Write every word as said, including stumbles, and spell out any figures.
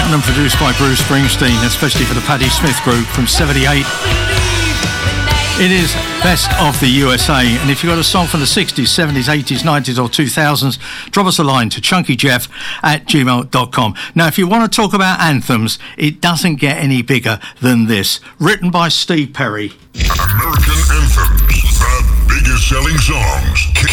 written and produced by Bruce Springsteen, especially for the Patti Smith Group from seventy-eight. It is Best of the U S A, and if you've got a song from the sixties, seventies, eighties, nineties or two thousands, drop us a line to chunkyjeff at gmail dot com. Now, if you want to talk about anthems, it doesn't get any bigger than this. Written by Steve Perry. American Anthems, the biggest selling songs.